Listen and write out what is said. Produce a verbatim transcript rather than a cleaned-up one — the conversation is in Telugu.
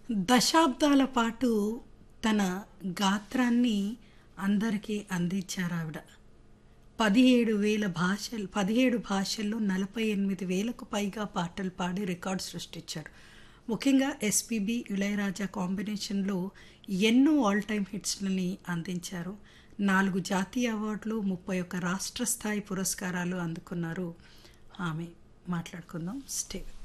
దశాబ్దాల పాటు తన గాత్రాన్ని అందరికీ అందించారు ఆవిడ. పదిహేడు వేల భాషలు పదిహేడు భాషల్లో నలభై ఎనిమిది వేలకు పైగా పాటలు పాడి రికార్డు సృష్టించారు. ముఖ్యంగా ఎస్పీబీ ఇళయరాజా కాంబినేషన్లో ఎన్నో ఆల్ టైమ్ హిట్స్లని అందించారు. నాలుగు జాతీయ అవార్డులు, ముప్పై ఒక్క రాష్ట్ర స్థాయి పురస్కారాలు అందుకున్నారు ఆమె. మాట్లాడుకుందాం. స్టే